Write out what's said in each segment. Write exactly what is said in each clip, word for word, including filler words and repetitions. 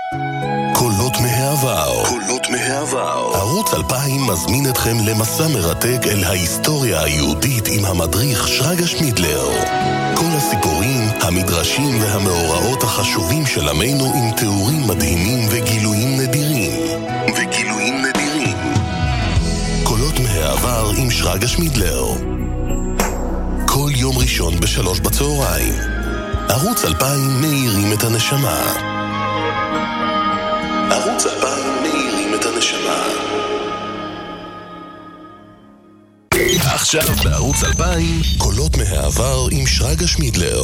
קולות מהעבר. קולות מהעבר. ערוץ אלפיים מזמין אתכם למסע מרתק אל ההיסטוריה היהודית עם המדריך שרגא שמידלר. כל הסיפורים, המדרשים והמאורעות החשובים של עמנו עם תיאורים מדהימים וגילויים נדירים. וגילויים נדירים. קולות מהעבר עם שרגא שמידלר. כל יום ראשון בשלוש בצהריים. ערוץ אלפיים מאירים את הנשמה. ערוץ אלפיים מאירים את הנשמה. עכשיו בערוץ אלפיים, קולות מהעבר עם שרגא שמידלר.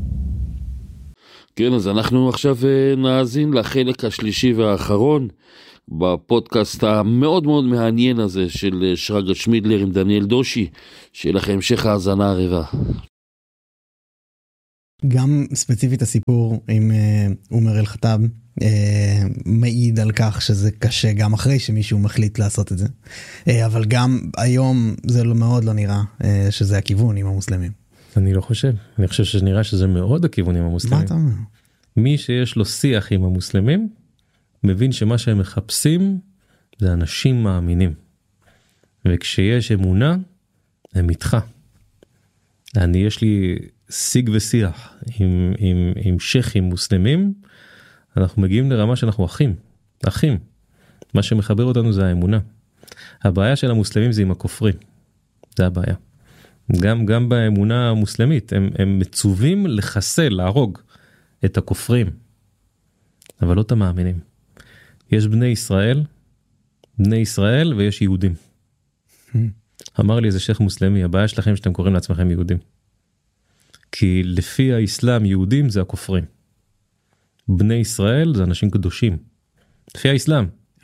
כן, אז אנחנו עכשיו נאזין לחלק השלישי והאחרון בפודקאסט המאוד מאוד מעניין הזה של שרגא שמידלר עם דניאל דושי. שיהיה לכם המשך האזנה ערבה. גם ספציפית הסיפור עם עומר אל-חטאב מעיד על כך שזה קשה גם אחרי שמישהו מחליט לעשות את זה, אבל גם היום זה לא מאוד לא נראה שזה הכיוון עם המוסלמים. אני לא חושב, אני חושב שנראה שזה מאוד הכיוון עם המוסלמים. מה אתה אומר? מי שיש לו שיח עם המוסלמים מבין שמה שהם מחפשים זה אנשים מאמינים, וכשיש אמונה הם איתך. אני יש לי שיג ושיח עם, עם, עם שייחים מוסלמים, אנחנו מגיעים לרמה שאנחנו אחים, אחים. מה שמחבר אותנו זה האמונה. הבעיה של המוסלמים זה עם הכופרים. זה הבעיה. גם, גם באמונה המוסלמית, הם, הם מצווים לחסל, להרוג את הכופרים. אבל לא את המאמינים. יש בני ישראל, בני ישראל ויש יהודים. אמר לי איזה שייח מוסלמי, הבעיה שלכם שאתם קוראים לעצמכם יהודים. כי לפי האסלאם יהודים זה הכופרים. בני ישראל זה אנשים קדושים. לפי האסלאם.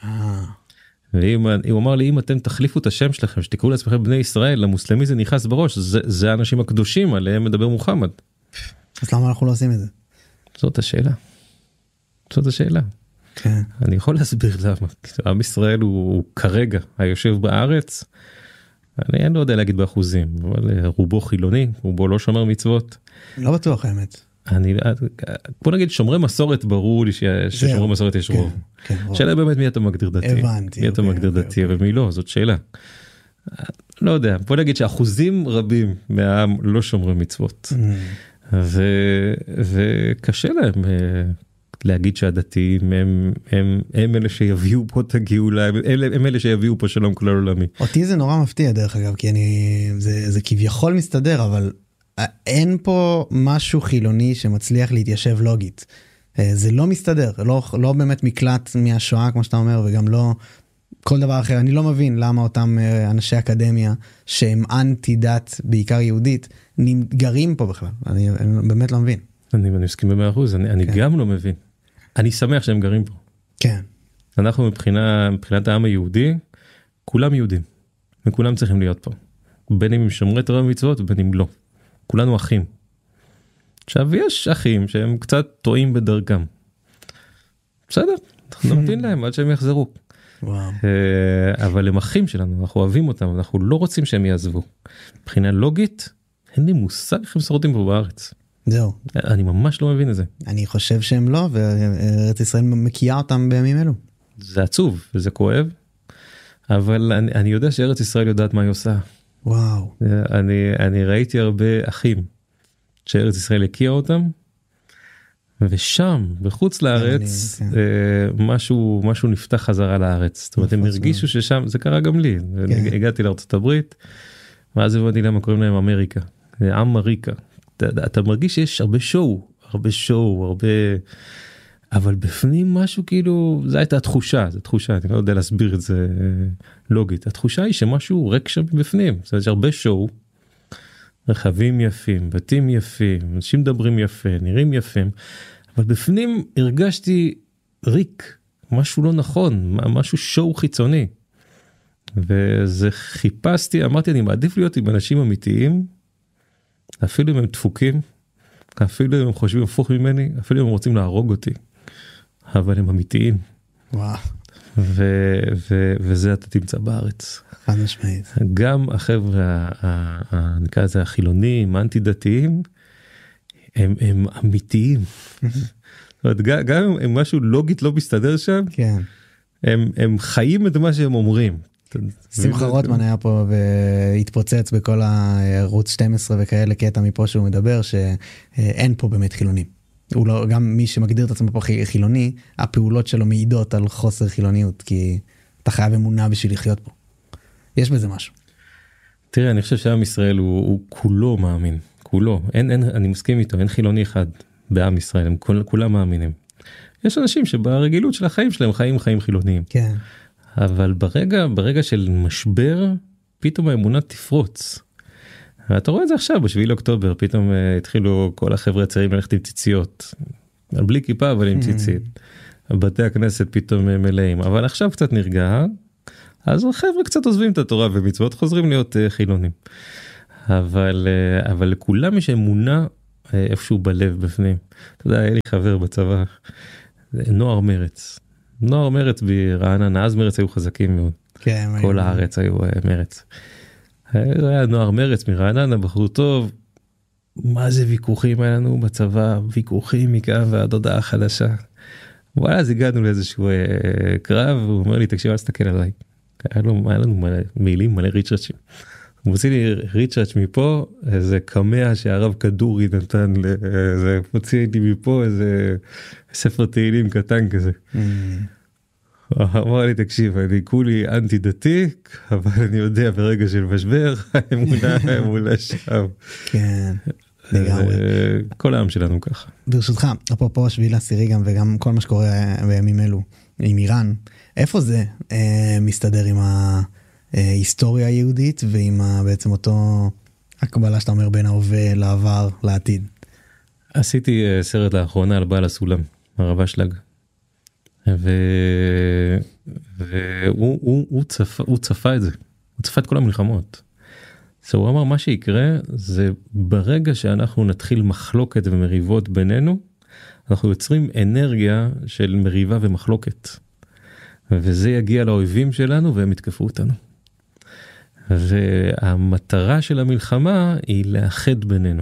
והוא אמר לי, אם אתם תחליפו את השם שלכם, שתקראו לעצמכם בני ישראל, למוסלמי זה נכנס בראש, זה, זה האנשים הקדושים, עליהם מדבר מוחמד. אז למה אנחנו לא עושים את זה? זאת השאלה. זאת השאלה. כן. אני יכול להסביר למה. עם ישראל הוא, הוא כרגע היושב בארץ, אני לא יודע להגיד באחוזים, אבל רובו חילוני, רובו לא שומר מצוות. לא בטוח האמת. אני, בוא נגיד שומרי מסורת, ברור לי ששומרי מסורת יש רוב. שאלה באמת מי אתה מגדיר דתי. הבנתי. מי אתה מגדיר דתי ומי לא, זאת שאלה. לא יודע, בוא נגיד שאחוזים רבים מהעם לא שומרים מצוות. וקשה להם להגיד שהדתיים הם, הם, הם אלה שיביאו פה את הגאולה, הם, הם אלה שיביאו פה שלום כלל עולמי. אותי זה נורא מפתיע דרך אגב, כי אני, זה, זה כביכול מסתדר, אבל אין פה משהו חילוני שמצליח להתיישב לוגית. זה לא מסתדר, לא, לא באמת מקלט מהשואה כמו שאתה אומר, וגם לא כל דבר אחר. אני לא מבין למה אותם אנשי אקדמיה שהם אנטי דת, בעיקר יהודית, גרים פה בכלל. אני, אני באמת לא מבין. אני מסכים במאה אחוז, אני, אני כן. גם לא מבין. אני שמח שהם גרים פה. כן. אנחנו מבחינה, מבחינת העם היהודי, כולם יהודים, וכולם צריכים להיות פה. בין אם הם שומרי תורה ומצוות, ובין אם לא. כולנו אחים. עכשיו, יש אחים שהם קצת טועים בדרכם. בסדר, אנחנו נמתין להם עד שהם יחזרו. וואו. אבל הם אחים שלנו, אנחנו אוהבים אותם, אנחנו לא רוצים שהם יעזבו. מבחינה לוגית, אין לי מושג איך הם שורדים פה בארץ. זהו. אני ממש לא מבין את זה. אני חושב שהם לא, וארץ ישראל מקיעה אותם בימים אלו. זה עצוב, וזה כואב, אבל אני, אני יודע שארץ ישראל יודעת מה היא עושה. וואו. אני, אני ראיתי הרבה אחים שארץ ישראל הקיעה אותם, ושם, בחוץ לארץ, אני, כן. משהו, משהו נפתח חזרה לארץ. זאת אומרת, הם הרגישו ששם, זה קרה גם לי. כן. הגעתי לארצות הברית, ואז הבנתי למה קוראים להם אמריקה. אמריקה. אתה, אתה מרגיש שיש הרבה שואו, הרבה שואו, הרבה... אבל בפנים משהו כאילו, זו הייתה התחושה, זו תחושה, אני לא יודע להסביר את זה לוגית. התחושה היא שמשהו ריק שם בפנים. זאת אומרת, יש הרבה שואו, רכבים יפים, בתים יפים, אנשים מדברים יפה, נראים יפים, אבל בפנים הרגשתי ריק, משהו לא נכון, משהו שואו חיצוני. וזה חיפשתי, אמרתי, אני מעדיף להיות עם אנשים אמיתיים, אפילו אם הם דפוקים, אפילו אם הם חושבים הפוך ממני, אפילו אם הם רוצים להרוג אותי, אבל הם אמיתיים. וואו. ו- ו- וזה אתה תמצא בארץ. חד משמעית. גם החבר'ה, נקרא לזה החילונים, האנטי דתיים, הם, הם אמיתיים. זאת גם אם משהו לוגית לא מסתדר שם, כן. הם, הם חיים את מה שהם אומרים. שמחה רוטמן היה פה והתפוצץ בכל הערוץ שתים עשרה וכאלה קטע מפה שהוא מדבר שאין פה באמת חילונים. הוא לא, גם מי שמגדיר את עצמו פה חילוני, הפעולות שלו מעידות על חוסר חילוניות, כי אתה חייב אמונה בשביל לחיות פה. יש בזה משהו. תראה, אני חושב שעם ישראל הוא, הוא כולו מאמין, כולו. אין, אין, אני מסכים איתו, אין חילוני אחד בעם ישראל, הם כול, כולם מאמינים. יש אנשים שברגילות של החיים שלהם חיים חיים חילוניים. כן. אבל ברגע, ברגע של משבר, פתאום האמונה תפרוץ. ואתה רואה את זה עכשיו, בשביעי לאוקטובר, פתאום uh, התחילו כל החבר'ה הצעירים ללכת עם ציציות. בלי כיפה, אבל עם ציצית. בתי הכנסת פתאום מלאים. אבל עכשיו קצת נרגע, אז החבר'ה קצת עוזבים את התורה ומצוות, חוזרים להיות uh, חילונים. אבל, uh, אבל לכולם יש אמונה uh, איפשהו בלב בפנים. אתה יודע, היה לי חבר בצבא, נוער מרץ. נוער מרץ ברעננה, אז מרץ היו חזקים מאוד. כן, כל הארץ היו uh, מרץ. היה נוער מרץ מרעננה, בחור טוב, מה זה ויכוחים היה לנו בצבא, ויכוחים מכאן ועד הודעה חדשה. וואלה, אז הגענו לאיזשהו uh, קרב, הוא אומר לי, תקשיב, אל תסתכל עליי. היה לנו, היה לנו מלא, מילים, מלא ריצ'רצ'ים. הוא מוציא לי ריצ'רצ' מפה, איזה קמע שהרב כדורי נתן, איזה, מוציא לי מפה איזה ספר תהילים קטן כזה. Mm. אמר לי, תקשיב, אני כולי אנטי דתי, אבל אני יודע ברגע של משבר, האמונה, האמונה שם. כן, לגמרי. כל העם שלנו ככה. ברשותך, אפרופו שביעי לעשירי גם, וגם כל מה שקורה בימים אלו, עם איראן, איפה זה אה, מסתדר עם ההיסטוריה היהודית, ועם בעצם אותו הקבלה שאתה אומר בין ההווה לעבר, לעתיד? עשיתי סרט לאחרונה על בעל הסולם, הרב אשלג. והוא הוא, הוא צפה, הוא צפה את זה, הוא צפה את כל המלחמות. אז הוא אמר, מה שיקרה זה ברגע שאנחנו נתחיל מחלוקת ומריבות בינינו, אנחנו יוצרים אנרגיה של מריבה ומחלוקת. וזה יגיע לאויבים שלנו והם יתקפו אותנו. והמטרה של המלחמה היא לאחד בינינו.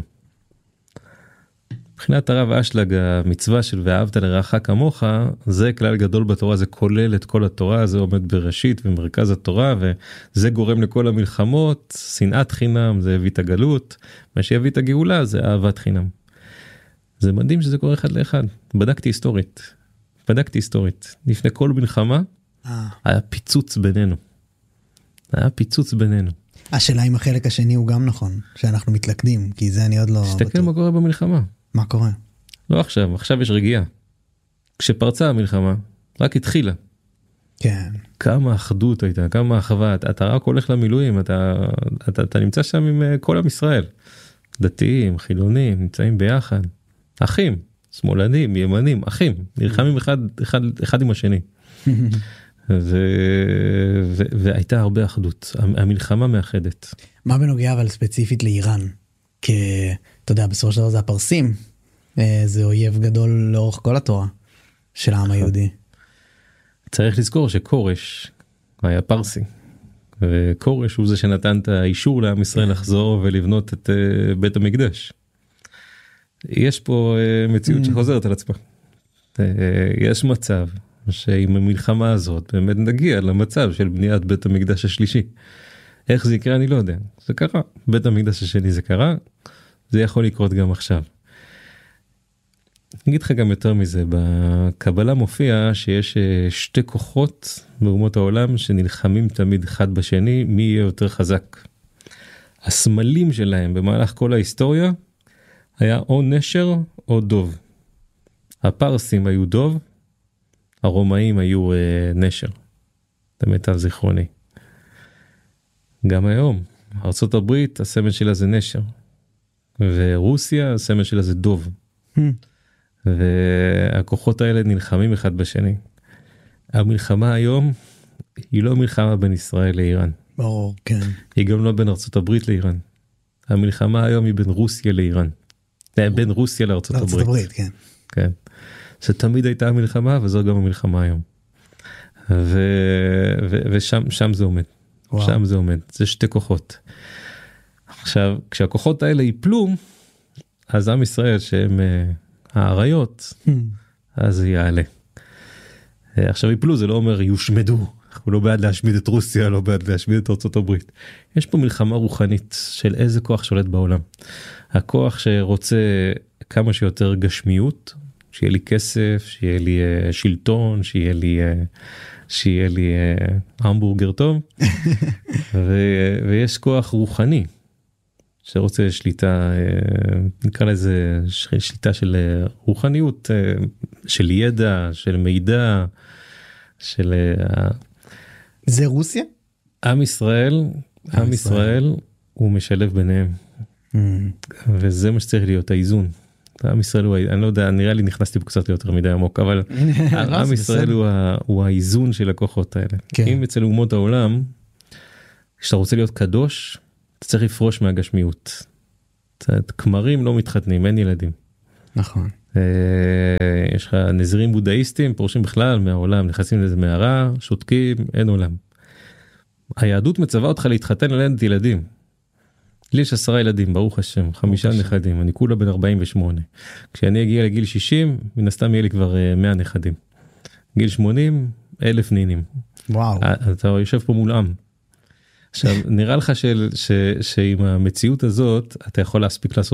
מבחינת הרב אשלג, המצווה של ואהבת לרעך כמוך, זה כלל גדול בתורה, זה כולל את כל התורה, זה עומד בראשית ומרכז התורה, וזה גורם לכל המלחמות, שנאת חינם, זה הביא את הגלות, מה שיביא את הגאולה זה אהבת חינם. זה מדהים שזה קורה אחד לאחד, בדקתי היסטורית, בדקתי היסטורית, לפני כל מלחמה, היה פיצוץ בינינו, היה פיצוץ בינינו. השאלה אם החלק השני הוא גם נכון, שאנחנו מתלכדים, כי זה אני עוד לא... תסתכל מה קורה במלחמה. מה קורה? לא עכשיו, עכשיו יש רגיעה. כשפרצה המלחמה, רק התחילה. כן. כמה אחדות הייתה, כמה אחווה, אתה, אתה רק הולך למילואים, אתה, אתה, אתה נמצא שם עם כל עם ישראל. דתיים, חילונים, נמצאים ביחד. אחים, שמאלנים, ימנים, אחים, נלחמים אחד, אחד, אחד עם השני. ו, ו, והייתה הרבה אחדות, המלחמה מאחדת. מה בנוגע אבל ספציפית לאיראן? כי אתה יודע, בסופו של דבר זה הפרסים, זה אויב גדול לאורך כל התורה של העם היהודי. צריך לזכור שקורש היה פרסי, וקורש הוא זה שנתן את האישור לעם ישראל לחזור ולבנות את בית המקדש. יש פה מציאות שחוזרת על עצמה. יש מצב שעם המלחמה הזאת באמת נגיע למצב של בניית בית המקדש השלישי. איך זה יקרה אני לא יודע, זה קרה, בית המקדש השני זה קרה, זה יכול לקרות גם עכשיו. אני אגיד לך גם יותר מזה, בקבלה מופיע שיש שתי כוחות באומות העולם שנלחמים תמיד אחד בשני, מי יהיה יותר חזק. הסמלים שלהם במהלך כל ההיסטוריה היה או נשר או דוב. הפרסים היו דוב, הרומאים היו אה, נשר. זה מיטב זיכרוני. גם היום, ארצות הברית, הסמל שלה זה נשר. ורוסיה, הסמל שלה זה דוב. והכוחות האלה נלחמים אחד בשני. המלחמה היום היא לא מלחמה בין ישראל לאיראן. ברור, כן. היא גם לא בין ארצות הברית לאיראן. המלחמה היום היא בין רוסיה לאיראן. בין רוסיה לארצות הברית. לארצות הברית, כן. כן. שתמיד הייתה המלחמה, וזו גם המלחמה היום. ו... ו... ושם שם זה עומד. וואו. שם זה עומד. זה שתי כוחות. עכשיו, כשהכוחות האלה ייפלו, אז עם ישראל שהם uh, העריות, אז זה יעלה. עכשיו יפלו זה לא אומר יושמדו, אנחנו לא בעד להשמיד את רוסיה, לא בעד להשמיד את ארצות הברית. יש פה מלחמה רוחנית של איזה כוח שולט בעולם. הכוח שרוצה כמה שיותר גשמיות, שיהיה לי כסף, שיהיה לי uh, שלטון, שיהיה לי, uh, שיהיה לי uh, המבורגר טוב, ו- ויש כוח רוחני, שרוצה שליטה, uh, נקרא לזה שליטה של uh, רוחניות, uh, של ידע, של מידע, של... Uh, זה רוסיה? עם ישראל, עם, עם ישראל, ישראל הוא משלב ביניהם, mm. וזה מה שצריך להיות האיזון. עם ישראל הוא, אני לא יודע, נראה לי נכנסתי קצת יותר מדי עמוק, אבל עם ישראל הוא, הוא האיזון של הכוחות האלה. כן. אם אצל אומות העולם, כשאתה רוצה להיות קדוש, אתה צריך לפרוש מהגשמיות. כמרים לא מתחתנים, אין ילדים. נכון. יש לך נזירים בודהיסטים, פורשים בכלל מהעולם, נכנסים לאיזה מערה, שותקים, אין עולם. היהדות מצווה אותך להתחתן ללדת ילדים. לי יש עשרה ילדים, ברוך השם, חמישה נכדים, אני כולה בן ארבעים ושמונה. כשאני אגיע לגיל שישים, מן הסתם יהיה לי כבר מאה נכדים. גיל שמונים, אלף נינים. וואו. אתה יושב פה מול עם. עכשיו, נראה לך שעם המציאות הזאת, אתה יכול להספיק לעשות